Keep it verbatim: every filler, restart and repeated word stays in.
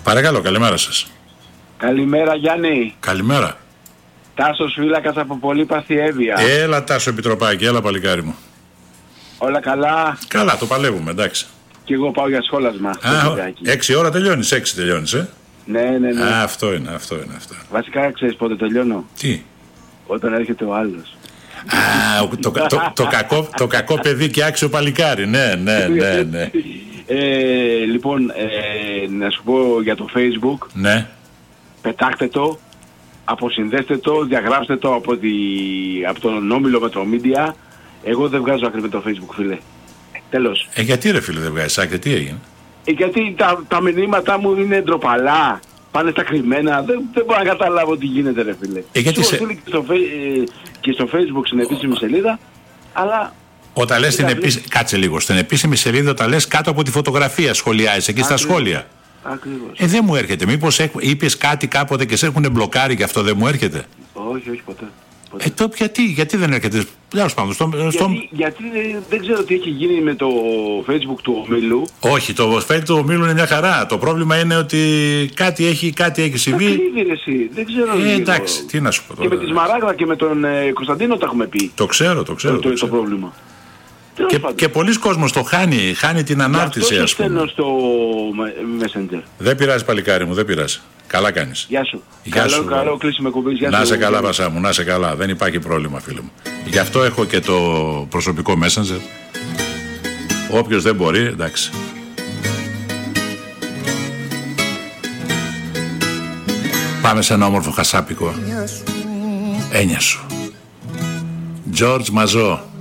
Παρακαλώ, καλημέρα σας. Καλημέρα Γιάννη. Καλημέρα. Τάσος Φύλακας από Πολύπαθη Εύβοια. Έλα Τάσο Επιτροπάκη, έλα παλικάρι μου. Όλα καλά. Καλά, το παλεύουμε, εντάξει. Και εγώ πάω για σχόλασμα. Α, έξι ώρα τελειώνεις, έξι τελειώνεις, ε. Ναι, ναι, ναι. Α, αυτό είναι, αυτό είναι αυτό. Βασικά ξέρεις πότε τελειώνω? Τι? Όταν έρχεται ο άλλος. Α, το, το, το, το, κακό, το κακό παιδί και άξιο παλικάρι, ναι, ναι, ναι, ναι. Ε, λοιπόν, ε, να σου πω για το Facebook. Ναι. Πετάχτε το, αποσυνδέστε το, διαγράψτε το από, τη, από τον όμιλο Metromedia. Εγώ δεν βγάζω άκρη με το Facebook, φίλε. Τέλος. Ε, γιατί ρε φίλε δεν βγάζεις άκρη, τι έγινε? Ε, γιατί τα, τα μηνύματά μου είναι ντροπαλά. Πάνε στα κρυμμένα. Δεν, δεν μπορώ να καταλάβω τι γίνεται, ρε φίλε. Ε, γιατί σε... και, στο, ε, και στο Facebook στην επίσημη σελίδα, αλλά... Όταν λες την επίσημη... Κάτσε λίγο. Στην επίσημη σελίδα όταν λες κάτω από τη φωτογραφία σχολιάζεις εκεί στα σχόλια. Ακριβώς. Ε, δεν μου έρχεται. Μήπως είπες κάτι κάποτε και σε έχουν μπλοκάρει και αυτό δεν μου έρχεται? Όχι, όχι ποτέ. Ε, το γιατί, γιατί δεν έρχεται? Τέλος πάντων, στο, γιατί, στο... γιατί δεν ξέρω τι έχει γίνει με το Facebook του ομίλου. Όχι, το Facebook του ομίλου είναι μια χαρά. Το πρόβλημα είναι ότι κάτι έχει, κάτι έχει συμβεί. Ακρίβει, εσύ. Δεν ξέρω. Ε, εντάξει, τι να σου πω τώρα. Και με τη Σμαράγδα και με τον ε, Κωνσταντίνο τα έχουμε πει. Το ξέρω, το ξέρω. Το, το, το, ξέρω. το πρόβλημα. Και, και πολλοί κόσμος το χάνει, χάνει την ανάρτηση, ας πούμε. Αυτό στο Messenger. Δεν πειράζει παλικάρι μου, δεν πειράζει. Καλά κάνεις. Γεια σου. Γεια καλό, σου. καλό κλείσιμο κουμπί. Να σε καλά Βασά μου, να σε καλά. Δεν υπάρχει πρόβλημα φίλε μου. Γι' αυτό έχω και το προσωπικό Messenger. Όποιος δεν μπορεί, εντάξει. Πάμε σε ένα όμορφο χασάπικο. Έννοια σου. George Μαζό.